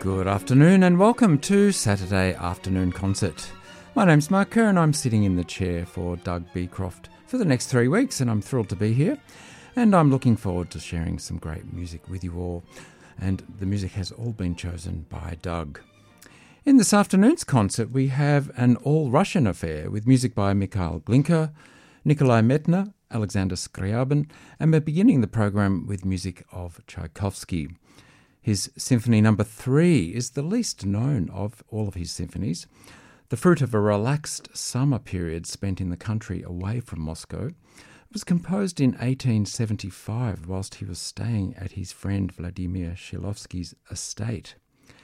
Good afternoon and welcome to Saturday Afternoon Concert. My name's Mark Kerr and I'm sitting in the chair for Doug Beecroft for the next 3 weeks, and I'm thrilled to be here, and I'm looking forward to sharing some great music with you all, and the music has all been chosen by Doug. In this afternoon's concert we have an all-Russian affair with music by Mikhail Glinka, Nikolai Medtner, Alexander Scriabin, and we're beginning the program with music of Tchaikovsky. His Symphony No. 3 is the least known of all of his symphonies, the fruit of a relaxed summer period spent in the country away from Moscow. It was composed in 1875 whilst he was staying at his friend Vladimir Shilovsky's estate.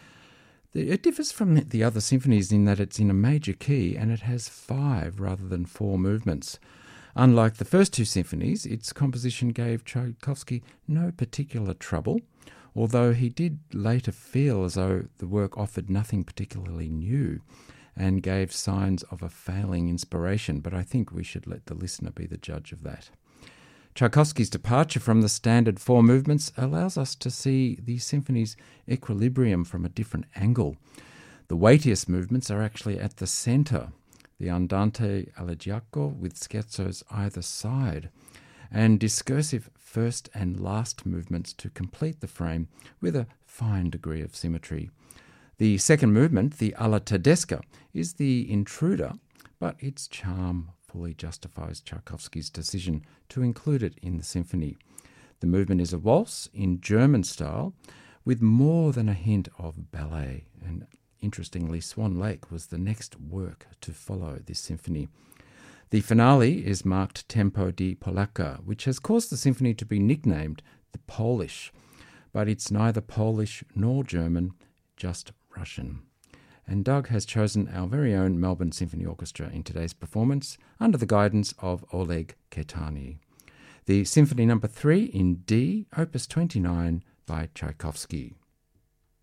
It differs from the other symphonies in that it's in a major key and it has 5 rather than 4 movements. Unlike the first 2 symphonies, its composition gave Tchaikovsky no particular trouble, although he did later feel as though the work offered nothing particularly new and gave signs of a failing inspiration, but I think we should let the listener be the judge of that. Tchaikovsky's departure from the standard 4 movements allows us to see the symphony's equilibrium from a different angle. The weightiest movements are actually at the centre, the Andante Elegiaco with scherzos either side, and discursive first and last movements to complete the frame with a fine degree of symmetry. The second movement, the Alla Tedesca, is the intruder, but its charm fully justifies Tchaikovsky's decision to include it in the symphony. The movement is a waltz in German style with more than a hint of ballet, and interestingly, Swan Lake was the next work to follow this symphony. The finale is marked Tempo di Polacca, which has caused the symphony to be nicknamed the Polish, but it's neither Polish nor German, just Russian. And Doug has chosen our very own Melbourne Symphony Orchestra in today's performance under the guidance of Oleg Ketani. The Symphony No. 3 in D, Opus 29 by Tchaikovsky.